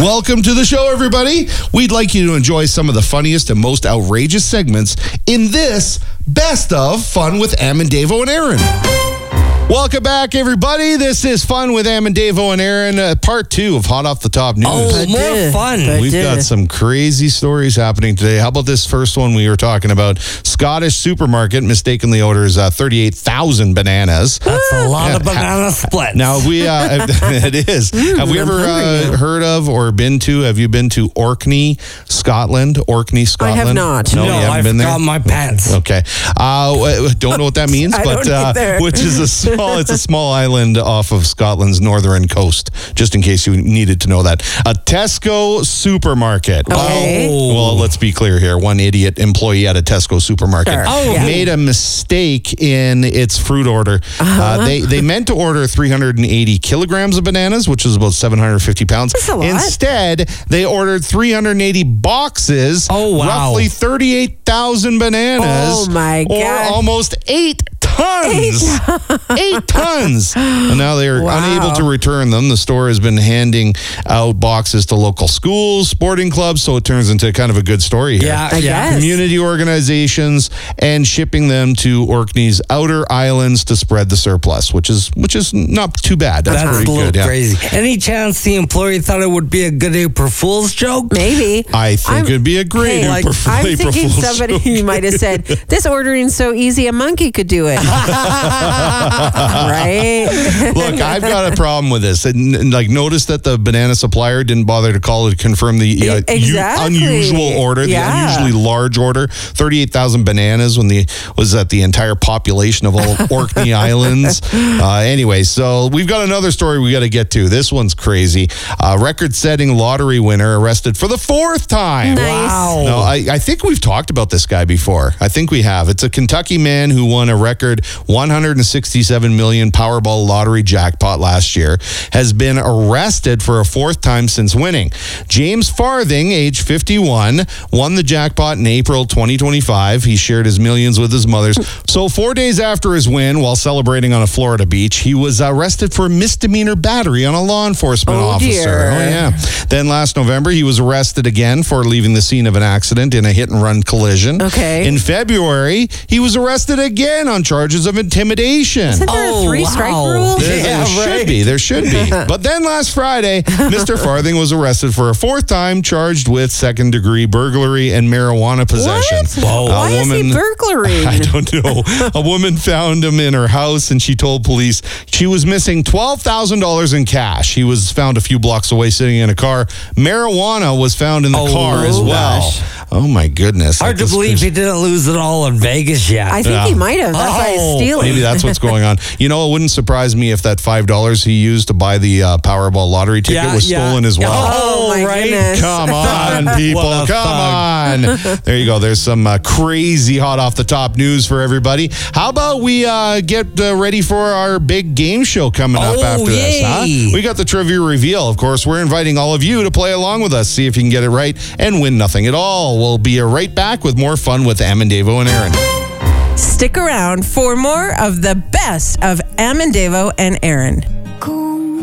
Welcome to the show, everybody. We'd like you to enjoy some of the funniest and most outrageous segments in this Best of Fun with Am and Davo and Aaron. Welcome back, everybody. This is Fun with Am and Davo and Aaron, part 2 of Hot Off the Top News. Oh, more fun. We've got some crazy stories happening today. How about this first one we were talking about? Scottish supermarket mistakenly orders 38,000 bananas. That's a lot of banana splits. Now, it is. Have we ever heard of or been to, have you been to Orkney, Scotland? Orkney, Scotland? I have not. No, you haven't I've been there? got my pants. Okay. Don't know what that means, but which is it's a small island off of Scotland's northern coast, just in case you needed to know that. A Tesco supermarket. Okay. Well, let's be clear here. One idiot employee at a Tesco supermarket made a mistake in its fruit order. They meant to order 380 kilograms of bananas, which is about 750 pounds. That's a lot. Instead, they ordered 380 boxes, roughly 38,000 bananas. Oh, my God. Or almost 8 tons. 8 tons. And now they are unable to return them. The store has been handing out boxes to local schools, sporting clubs, so it turns into kind of a good story here. I guess. Community organizations, and shipping them to Orkney's outer islands to spread the surplus, which is not too bad. That's That's pretty a little good. crazy. Any chance the employee thought it would be a good April Fool's joke? Maybe. I think it'd be a great I'm April thinking Fool's somebody joke. might have said, this ordering's so easy, a monkey could do it. Right? Look, I've got a problem with this. And, notice that the banana supplier didn't bother to call to confirm the unusual order, the unusually large order, 38,000 bananas when was at the entire population of all Orkney Islands. Anyway, so we've got another story we got to get to. This one's crazy. Record-setting lottery winner arrested for the 4th time. Nice. Wow. No, I think we've talked about this guy before. I think we have. It's a Kentucky man who won a record $167 million Powerball lottery jackpot last year, has been arrested for a 4th time since winning. James Farthing, age 51, won the jackpot in April 2025. He shared his millions with his mother. So 4 days after his win, while celebrating on a Florida beach, he was arrested for misdemeanor battery on a law enforcement officer. Dear. Oh, yeah. Then last November, he was arrested again for leaving the scene of an accident in a hit-and-run collision. Okay. In February, he was arrested again on charges of intimidation. Isn't there a 3-strike rule? There should be. But then last Friday, Mr. Farthing was arrested for a 4th time, charged with 2nd-degree burglary and marijuana possession. What? Why is he burglaring? I don't know. A woman found him in her house, and she told police she was missing $12,000 in cash. He was found a few blocks away sitting in a car. Marijuana was found in the car as well. Gosh. Oh, my goodness. Hard to believe he didn't lose it all in Vegas yet. I think he might have. That's why he's stealing. Maybe that's what's going on. You know, it wouldn't surprise me if that $5 he used to buy the Powerball lottery ticket was stolen as well. Oh, my goodness. Come on, people. What a Come thug. on. There you go. There's some crazy hot off the top news for everybody. How about we get ready for our big game show coming up after this? Huh? We got the trivia reveal. Of course, we're inviting all of you to play along with us. See if you can get it right and win nothing at all. We'll be right back with more fun with Am and Davo and Aaron. Stick around for more of the best of Am and Davo and Aaron.